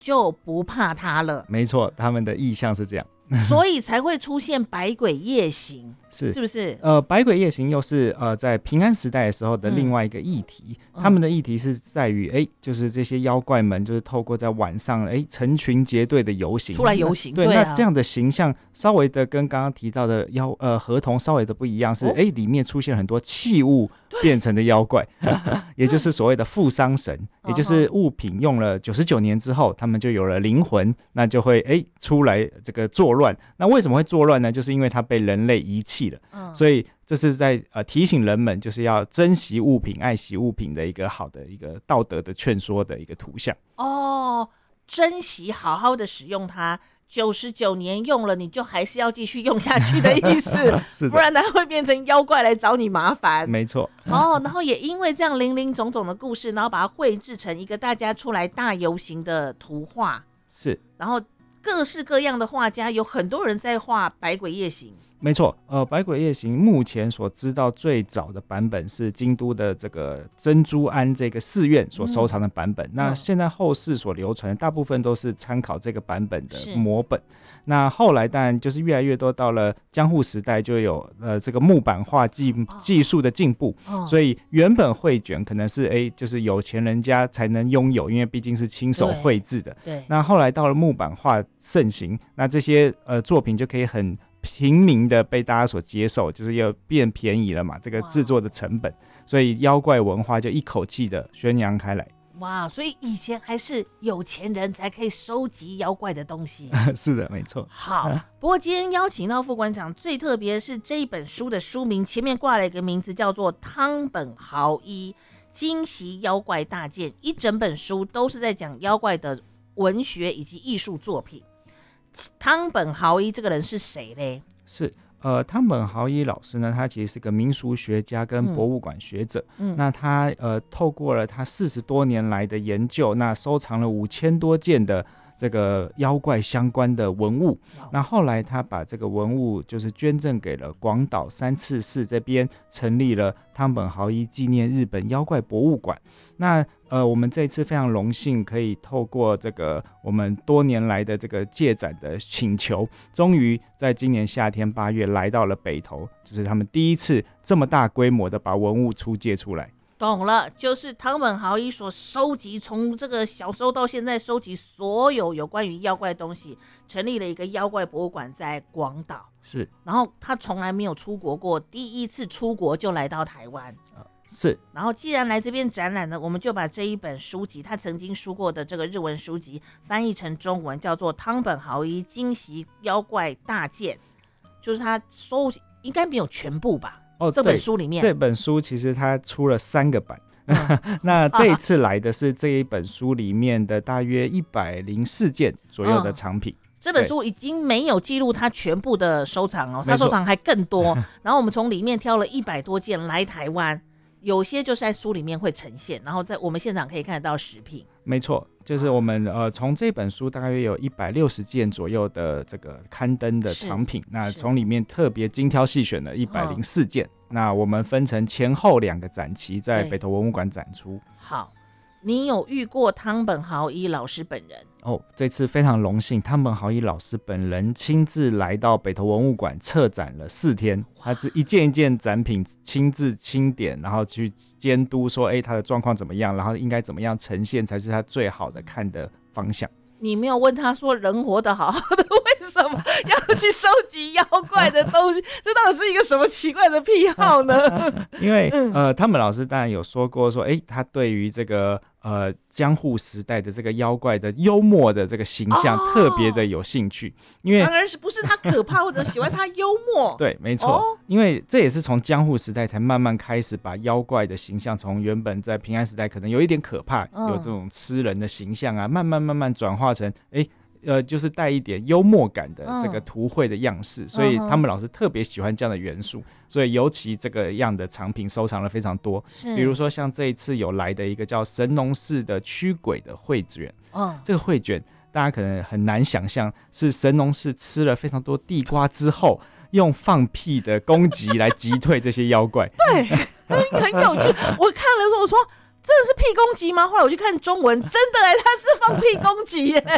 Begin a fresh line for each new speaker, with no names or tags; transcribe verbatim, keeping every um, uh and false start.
就不怕它了。
没错，他们的意象是这样。
所以才会出现百鬼夜行，是是不是？
呃，百鬼夜行又是呃在平安时代的时候的另外一个议题。嗯、他们的议题是在于，哎，就是这些妖怪们就是透过在晚上，哎，成群结队的游行
出来游行。
对，
对啊、
那这样的形象稍微的跟刚刚提到的妖呃河童稍微的不一样，是哎、哦、里面出现很多器物变成的妖怪，也就是所谓的负伤神，也就是物品用了九十九年之后，他们就有了灵魂，那就会哎出来这个作乱。那为什么会作乱呢？就是因为它被人类遗弃了，嗯、所以这是在呃提醒人们，就是要珍惜物品、爱惜物品的一个好的一个道德的劝说的一个图像。
哦，珍惜，好好的使用它。九十九年用了，你就还是要继续用下去的意思，
是的，
不然它会变成妖怪来找你麻烦。
没错。
哦，然后也因为这样林林总总的故事，然后把它绘制成一个大家出来大游行的图画。
是，
然后各式各样的画家，有很多人在画百鬼夜行。
没错，呃，百鬼夜行目前所知道最早的版本是京都的这个珍珠庵这个寺院所收藏的版本。嗯、那现在后世所流传的大部分都是参考这个版本的摹本。那后来当然就是越来越多，到了江户时代就有呃这个木版画技技术的进步，哦、所以原本绘卷可能是哎就是有钱人家才能拥有，因为毕竟是亲手绘制的。
对。对
那后来到了木版画盛行，那这些呃作品就可以很平民的被大家所接受，就是要变便宜了嘛，这个制作的成本，所以妖怪文化就一口气的宣扬开来。
哇，所以以前还是有钱人才可以收集妖怪的东西。
是的，没错。
好，不过今天邀请到副馆长，最特别是这一本书的书名前面挂了一个名字，叫做汤本豪一惊袭妖怪大件，一整本书都是在讲妖怪的文学以及艺术作品。汤本豪一这个人是谁呢？
是呃，汤本豪一老师呢，他其实是个民俗学家跟博物馆学者。嗯，那他呃，透过了他四十多年来的研究，那收藏了五千多件的这个妖怪相关的文物。那后来他把这个文物就是捐赠给了广岛三次市这边，成立了汤本豪一纪念日本妖怪博物馆。那呃，我们这一次非常荣幸可以透过这个我们多年来的这个借展的请求，终于在今年夏天八月来到了北投，就是他们第一次这么大规模的把文物出借出来。
懂了，就是汤本豪一所收集，从这个小时候到现在收集所有有关于妖怪的东西，成立了一个妖怪博物馆在广岛。
是，
然后他从来没有出国过，第一次出国就来到台湾。
呃是，
然后既然来这边展览呢，我们就把这一本书籍，他曾经书过的这个日文书籍翻译成中文，叫做《汤本豪一惊袭妖怪大件》，就是他收应该没有全部吧？
哦，
这本书里面，
这本书其实它出了三个版。嗯、那这一次来的是这一本书里面的大约一百零四件左右的藏品。嗯，
这本书已经没有记录他全部的收藏哦，他收藏还更多。然后我们从里面挑了一百多件来台湾，有些就是在书里面会呈现，然后在我们现场可以看得到实品。
没错，就是我们呃从这本书大概有一百六十件左右的这个刊登的藏品，那从里面特别精挑细选了一百零四件。嗯，那我们分成前后两个展期，在北投文物馆展出。
好，你有遇过汤本豪一老师本人？
哦，这次非常荣幸，汤本豪一老师本人亲自来到北投文物馆策展了四天，他是一件一件展品亲自清点，然后去监督说，哎，他的状况怎么样，然后应该怎么样呈现才是他最好的看的方向。
你没有问他说人活得好好的为什么要去收集妖怪的东西？这到底是一个什么奇怪的癖好呢？
因为呃，汤本老师当然有说过说，哎，他对于这个呃江户时代的这个妖怪的幽默的这个形象特别的有兴趣。因为
当然是不是他可怕或者喜欢他幽默。
对，没错。哦，因为这也是从江户时代才慢慢开始把妖怪的形象从原本在平安时代可能有一点可怕，嗯，有这种吃人的形象啊，慢慢慢慢转化成哎呃就是带一点幽默感的这个图绘的样式。嗯，所以他们老师特别喜欢这样的元素，所以尤其这个样的藏品收藏了非常多。比如说像这一次有来的一个叫神农氏的驱鬼的绘卷。嗯，这个绘卷大家可能很难想象，是神农氏吃了非常多地瓜之后用放屁的攻击来击退这些妖怪。
对，很有趣。我看了之后我说真的是屁攻击吗？后来我去看中文，真的哎，他是放屁攻击耶。